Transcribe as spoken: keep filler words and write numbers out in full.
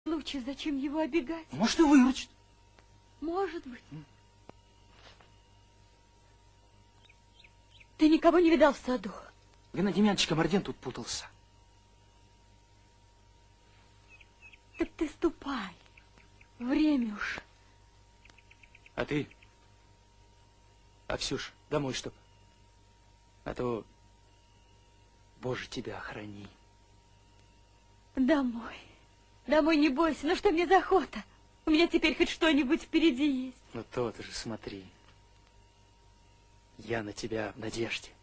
Лучше зачем его обегать? Может, и выручит. Может быть. Ты никого не видал в саду? Геннадий Демьянович Камардин тут путался. Так ты ступай. Время уж. А ты, Аксюш, домой чтоб. А то, Боже, тебя охрани. Домой. Домой не бойся. Ну что мне за охота? У меня теперь хоть что-нибудь впереди есть. Ну то-то же, смотри. Я на тебя в надежде.